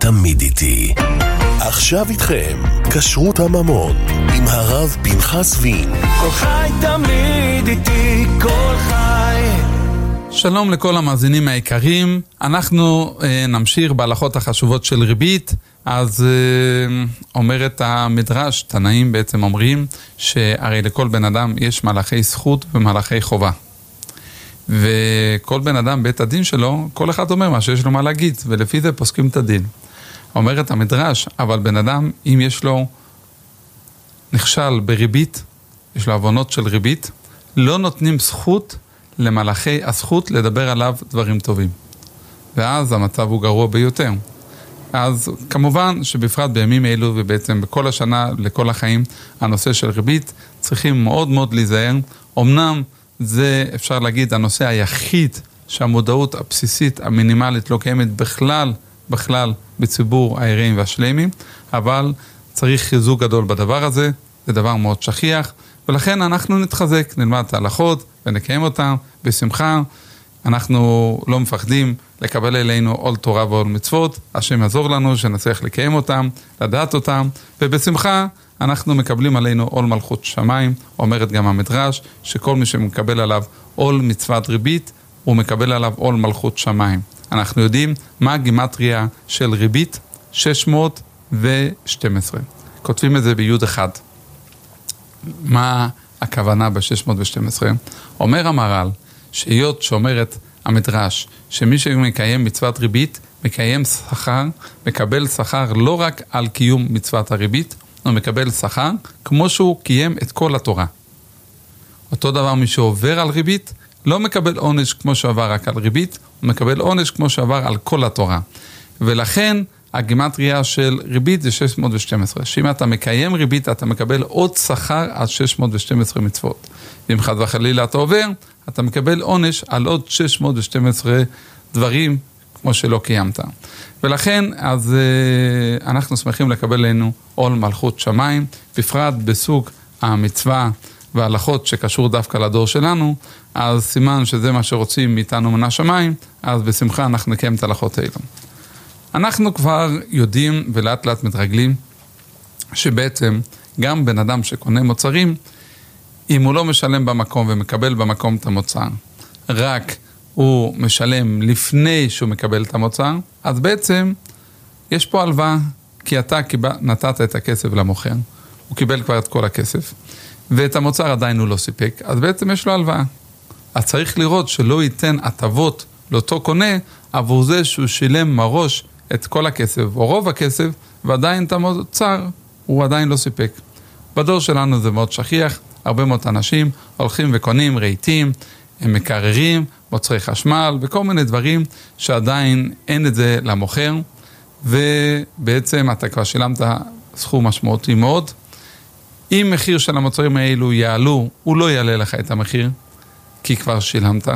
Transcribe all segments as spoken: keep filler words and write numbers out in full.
תמיד איתי. עכשיו איתכם, כשרות הממון, עם הרב פנחס וין. כל חי תמיד איתי, כל חי. שלום לכל המאזינים היקרים, אנחנו אה, נמשיך בהלכות החשובות של ריבית. אז אה, אומרת המדרש, תנאים בעצם אומרים, שהרי לכל בן אדם יש מלאכי זכות ומלאכי חובה. וכל בן אדם בית הדין שלו, כל אחד אומר מה שיש לו מה להגיד, ולפי זה פוסקים את הדין. אומרת המדרש, אבל בן אדם, אם יש לו נכשל בריבית, יש לו עוונות של ריבית, לא נותנים זכות למלאכי הזכות לדבר עליו דברים טובים. ואז המצב הוא גרוע ביותר. אז כמובן שבפרט בימים אלו ובעצם בכל השנה, לכל החיים, הנושא של ריבית, צריכים מאוד מאוד להיזהר. אמנם זה אפשר להגיד הנושא היחיד שהמודעות הבסיסית המינימלית לא קיימת בכלל, בכלל בציבור העירים והשלמים, אבל צריך חיזוק גדול בדבר הזה, זה דבר מאוד שכיח, ולכן אנחנו נתחזק, נלמד את ההלכות ונקיים אותם בשמחה. אנחנו לא מפחדים לקבל אלינו עול תורה ועול מצוות, השם יעזור לנו שנצליח לקיים אותם, לדעת אותם, ובשמחה אנחנו מקבלים עלינו עול מלכות שמיים. אומרת גם המדרש שכל מי שמקבל עליו עול מצוות ריבית, הוא מקבל עליו עול מלכות שמיים. אנחנו יודעים מה הגימטריה של ריבית, שש מאות ושתים עשרה. כותבים את זה ביוד אחד. מה הכוונה ב-שש מאות ושתים עשרה? אומר המהר"ל, שהיות שאומרת המדרש, שמי שמקיים מצוות ריבית, מקיים שכר, מקבל שכר לא רק על קיום מצוות הריבית, הוא מקבל שכר כמו שהוא קיים את כל התורה. אותו דבר מי שעובר על ריבית, לא מקבל עונש כמו שעבר רק על ריבית, הוא מקבל עונש כמו שעבר על כל התורה. ולכן הגימטריה של ריבית זה שש מאות ושתים עשרה. שאם אתה מקיים ריבית, אתה מקבל עוד שכר על שש מאות ושתים עשרה מצוות. ואם חד וחלילה אתה עובר, אתה מקבל עונש על עוד שש מאות ושתים עשרה דברים כמו שלא קיימת. ולכן אז אנחנו שמחים לקבל לנו עול מלכות שמיים, בפרט בסוג המצווה וההלכות שקשור דווקא לדור שלנו, אז סימן שזה מה שרוצים מאיתנו מן השמיים, אז בשמחה אנחנו נקיים את ההלכות האלו. אנחנו כבר יודעים ולאט לאט מתרגלים, שבעצם גם בן אדם שקונה מוצרים, אם הוא לא משלם במקום ומקבל במקום את המוצר, רק הוא משלם לפני שהוא מקבל את המוצר, אז בעצם יש פה הלוואה, כי אתה נתת את הכסף למוכר, הוא קיבל כבר את כל הכסף, ואת המוצר עדיין הוא לא סיפק, אז בעצם יש לו הלוואה. אז צריך לראות שלא ייתן הטבות לאותו קונה, עבור זה שהוא שילם מראש את כל הכסף, או רוב הכסף, ועדיין את המוצר הוא עדיין לא סיפק. בדור שלנו זה מאוד שכיח, הרבה מאוד אנשים הולכים וקונים רהיטים, הם מקררים, מוצרי חשמל, וכל מיני דברים שעדיין אין את זה למוכר, ובעצם אתה כבר שילמת סכום משמעותי מאוד. אם מחיר של המוצרים האלו יעלו, הוא לא יעלה לך את המחיר, כי כבר שילמת,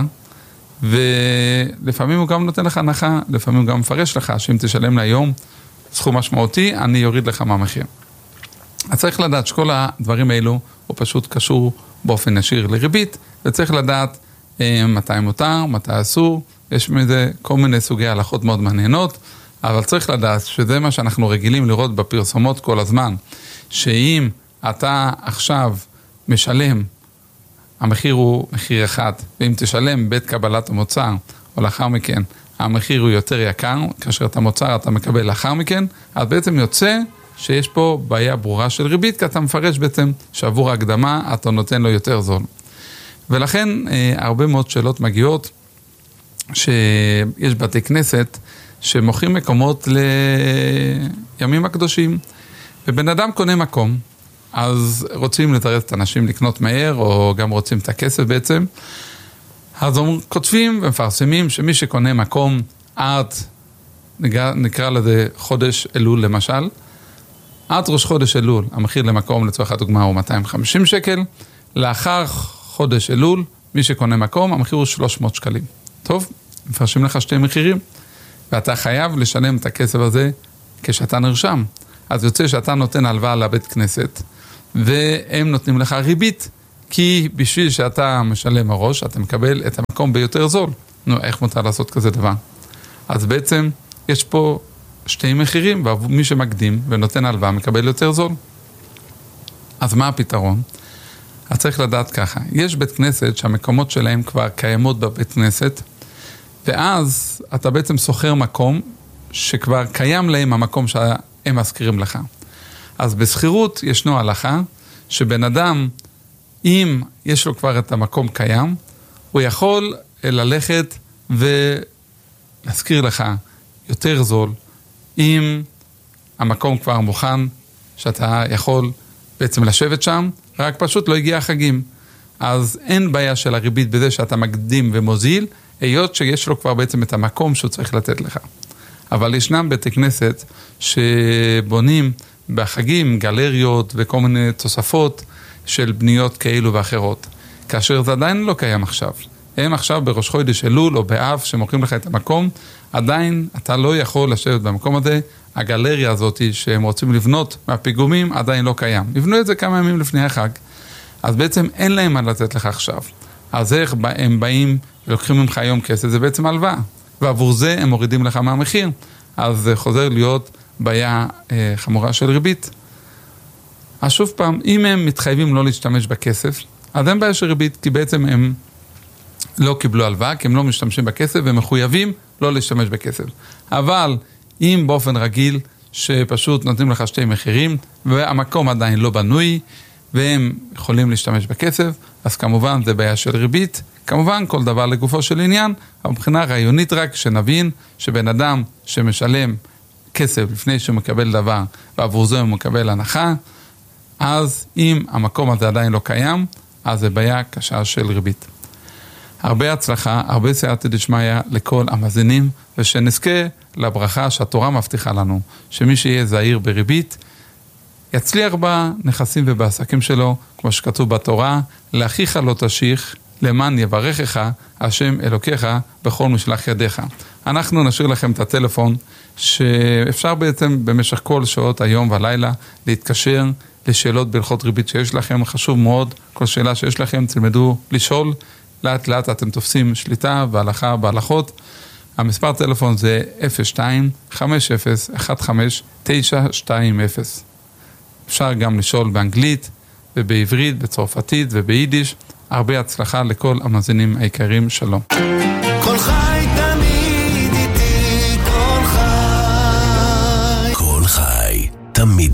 ולפעמים הוא גם נותן לך הנחה, לפעמים הוא גם מפרש לך, שאם תשלם להיום סכום משמעותי, אני יוריד לך מהמחיר. אז צריך לדעת שכל הדברים האלו הוא פשוט קשור באופן ישיר לריבית, וצריך לדעת אה, מתי מותר, מתי אסור, יש מזה כל מיני סוגי הלכות מאוד מעניינות, אבל צריך לדעת שזה מה שאנחנו רגילים לראות בפרסומות כל הזמן, שאם אתה עכשיו משלם, המחיר הוא מחיר אחד, ואם תשלם בית קבלת המוצר, או לאחר מכן, המחיר הוא יותר יקר, כאשר את המוצר אתה מקבל לאחר מכן, אז בעצם יוצא שיש פה בעיה ברורה של ריבית, כי אתה מפרש בעצם שעבור ההקדמה אתה נותן לו יותר זול. ולכן הרבה מאוד שאלות מגיעות, שיש בתי כנסת שמוכרים מקומות לימים הקדושים, ובן אדם קונה מקום, אז רוצים לתרץ את האנשים לקנות מהר, או גם רוצים את הכסף בעצם, אז כותבים ומפרסמים שמי שקונה מקום עד, נקרא לזה חודש אלול למשל, עד ראש חודש אלול, המחיר למקום לצורך הדוגמה הוא מאתיים וחמישים שקל, לאחר חודש אלול, מי שקונה מקום, המחיר הוא שלוש מאות שקלים. טוב, מפרשים לך שתי מחירים, ואתה חייב לשלם את הכסף הזה כשאתה נרשם. אז יוצא שאתה נותן הלוואה לבית כנסת, והם נותנים לך ריבית, כי בשביל שאתה משלם מראש, אתה מקבל את המקום ביותר זול. נו, איך מותר לעשות כזה דבר? אז בעצם יש פה שתי מחירים, ומי שמקדים ונותן הלוואה מקבל יותר זול. אז מה הפתרון? אז צריך לדעת ככה, יש בית כנסת שהמקומות שלהם כבר קיימות בבית כנסת, ואז אתה בעצם סוחר מקום שכבר קיים להם המקום שהם מזכירים לך. אז בסחירות ישנו הלכה, שבן אדם, אם יש לו כבר את המקום קיים, הוא יכול ללכת ולהזכיר לך יותר זול, אם המקום כבר מוכן, שאתה יכול בעצם לשבת שם, רק פשוט לא הגיע החגים. אז אין בעיה של הריבית בזה שאתה מקדים ומוזיל, היות שיש לו כבר בעצם את המקום שהוא צריך לתת לך. אבל ישנם בתי כנסת שבונים בחגים, גלריות וכל מיני תוספות של בניות כאלו ואחרות. כאשר זה עדיין לא קיים עכשיו. הם עכשיו בראש חודש אלול או באב שמוכרים לך את המקום, עדיין אתה לא יכול לשבת במקום הזה, הגלריה הזאת שהם רוצים לבנות מהפיגומים עדיין לא קיים. יבנו את זה כמה ימים לפני החג. אז בעצם אין להם מה לתת לך עכשיו. אז איך הם באים ולוקחים ממך היום כסף, זה בעצם הלוואה. ועבור זה הם מורידים לך מהמחיר. אז זה חוזר להיות בעיה אה, חמורה של ריבית. אז שוב פעם, אם הם מתחייבים לא להשתמש בכסף, אז אין בעיה של ריבית, כי בעצם הם לא קיבלו הלוואה, כי הם לא משתמשים בכסף, והם מחויבים לא להשתמש בכסף. אבל אם באופן רגיל, שפשוט נותנים לך שתי מחירים, והמקום עדיין לא בנוי, והם יכולים להשתמש בכסף, אז כמובן זה בעיה של ריבית, כמובן כל דבר לגופו של עניין, אבל מבחינה רעיונית רק שנבין שבן אדם שמשלם כסף לפני שהוא מקבל דבר, ועבור זה הוא מקבל הנחה, אז אם המקום הזה עדיין לא קיים, אז זה בעיה קשה של ריבית. הרבה הצלחה, הרבה סייעתא דשמיא לכל המאזינים, ושנזכה לברכה שהתורה מבטיחה לנו, שמי שיהיה זהיר בריבית, יצליח בנכסים ובעסקים שלו, כמו שכתוב בתורה, לאחיך לא תשיך, למען יברכך, השם אלוקיך בכל משלח ידיך. אנחנו נשאיר לכם את הטלפון, שאפשר בעצם במשך כל שעות היום והלילה להתקשר לשאלות בהלכות ריבית שיש לכם, חשוב מאוד, כל שאלה שיש לכם תלמדו לשאול, לאט לאט אתם תופסים שליטה והלכה בהלכות. המספר טלפון זה אפס שתיים חמש אפס אחת חמש תשע שתיים אפס. אפשר גם לשאול באנגלית ובעברית, בצרפתית וביידיש. הרבה הצלחה לכל המאזינים העיקריים, שלום.